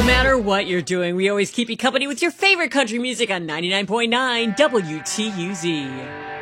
matter what you're doing, we always keep you company with your favorite country music on 99.9 WTUZ.